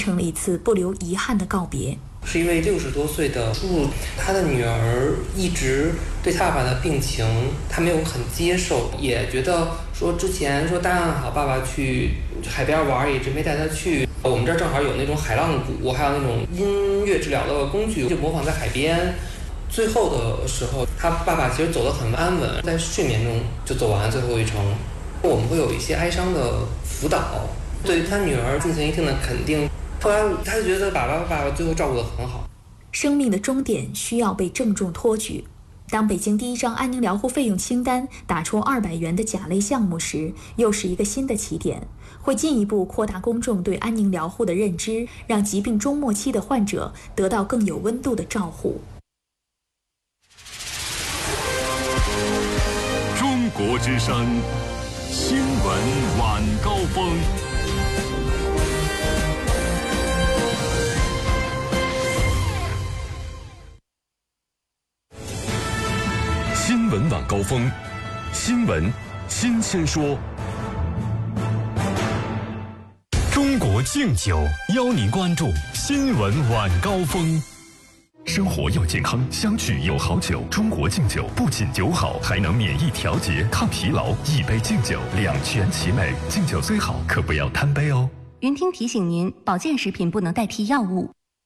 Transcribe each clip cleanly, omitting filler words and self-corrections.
成了一次不留遗憾的告别。 是一位60多岁的叔叔，他的女儿一直对他爸爸的病情，他没有很接受，也觉得说之前说答应好爸爸去海边玩，也一直没带他去。我们这儿正好有那种海浪鼓，还有那种音乐治疗的工具，就模仿在海边。最后的时候，他爸爸其实走得很安稳，在睡眠中就走完最后一程。我们会有一些哀伤的辅导，对他女儿进行一定的肯定。后来他就觉得爸爸最后照顾得很好。 生命的终点需要被郑重托举。当北京第一张安宁疗护费用清单打出200元的甲类项目时，又是一个新的起点，会进一步扩大公众对安宁疗护的认知，让疾病中末期的患者得到更有温度的照护。 中国之声新闻晚高峰。新闻晚高峰，新闻新鲜说。中国敬酒邀您关注新闻晚高峰。生活要健康，相聚有好酒。中国敬酒不仅酒好，还能免疫调节、抗疲劳。一杯敬酒，两全其美。敬酒最好，可不要贪杯哦。 云听提醒您，保健食品不能代替药物。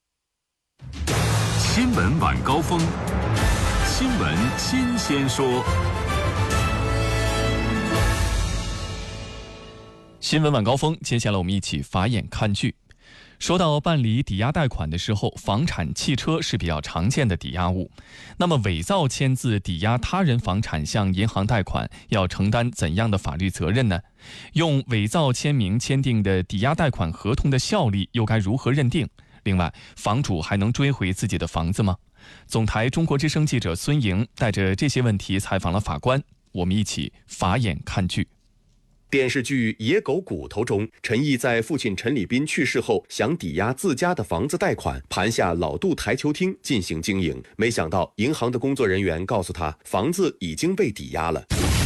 新闻晚高峰，新闻新鲜说。 新闻晚高峰，接下来我们一起法眼看剧。说到办理抵押贷款的时候，房产、汽车是比较常见的抵押物。那么伪造签字抵押他人房产向银行贷款，要承担怎样的法律责任呢？用伪造签名签订的抵押贷款合同的效力又该如何认定？另外，房主还能追回自己的房子吗？总台中国之声记者孙莹带着这些问题采访了法官，我们一起法眼看剧。 电视剧《野狗骨头》中，陈毅在父亲陈礼斌去世后，想抵押自家的房子贷款，盘下老杜台球厅进行经营。没想到，银行的工作人员告诉他，房子已经被抵押了。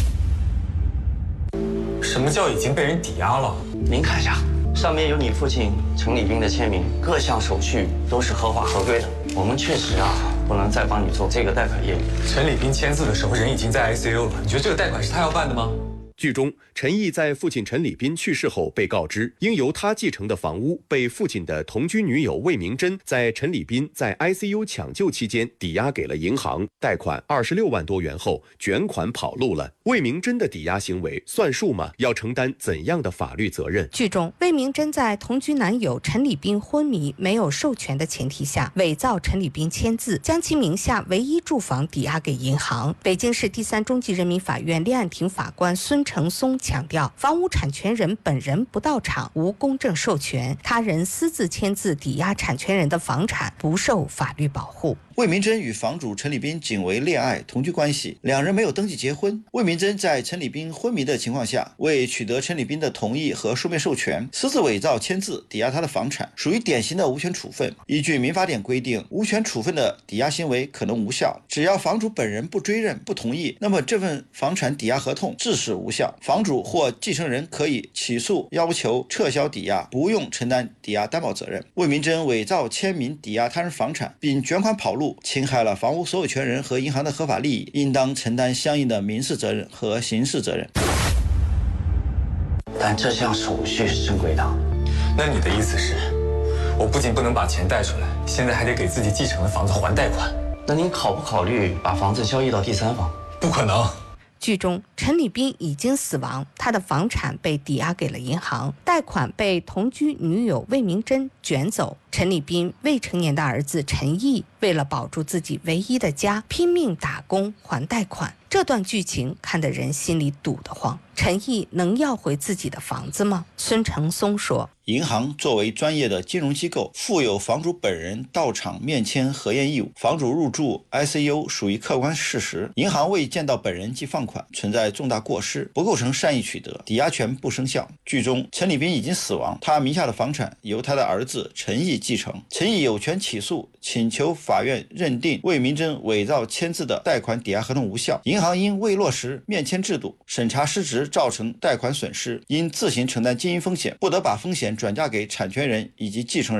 什么叫已经被人抵押了？ 您看一下，上面有你父亲陈礼斌的签名，各项手续都是合法合规的。我们确实不能再帮你做这个贷款业务。 陈礼斌签字的时候，人已经在 ICU 了。你觉得这个贷款是他要办的吗？ 剧中，陈毅在父亲陈礼斌去世后被告知，应由他继承的房屋被父亲的同居女友魏明珍在陈礼斌在 ICU 抢救期间抵押给了银行，贷款26万多元后卷款跑路了。魏明珍的抵押行为算数吗？要承担怎样的法律责任？ 剧中，魏明珍在同居男友陈礼斌昏迷没有授权的前提下，伪造陈礼斌签字，将其名下唯一住房抵押给银行。北京市第3中级人民法院立案庭法官孙成松强调，房屋产权人本人不到场，无公证授权，他人私自签字抵押产权人的房产，不受法律保护。 魏明珍与房主陈礼斌仅为恋爱同居关系，两人没有登记结婚。魏明珍在陈礼斌昏迷的情况下，为取得陈礼斌的同意和书面授权，私自伪造签字抵押他的房产，属于典型的无权处分。依据民法典规定，无权处分的抵押行为可能无效，只要房主本人不追认、不同意，那么这份房产抵押合同自始无效。房主或继承人可以起诉要求撤销抵押，不用承担抵押担保责任。魏明珍伪造签名抵押他人房产并卷款跑路，侵害了房屋所有权人和银行的合法利益，应当承担相应的民事责任和刑事责任。 但这项手续是正规的。 那你的意思是，我不仅不能把钱贷出来，现在还得给自己继承的房子还贷款？ 那您考不考虑把房子交易到第三方？ 不可能。 剧中，陈礼斌已经死亡，他的房产被抵押给了银行，贷款被同居女友魏明珍卷走。陈礼斌未成年的儿子陈毅为了保住自己唯一的家，拼命打工还贷款。这段剧情看得人心里堵得慌。陈毅能要回自己的房子吗？孙成松说， 银行作为专业的金融机构，负有房主本人到场面签核验义务。房主入住 ICU 属于客观事实，银行未见到本人即放款，存在重大过失，不构成善意取得，抵押权不生效。剧中，陈礼斌已经死亡，他名下的房产由他的儿子陈毅继承。陈毅有权起诉，请求法院认定魏明珍伪造签字的贷款抵押合同无效。银行因未落实面签制度，审查失职造成贷款损失，应自行承担经营风险，不得把风险转嫁给产权人以及继承人。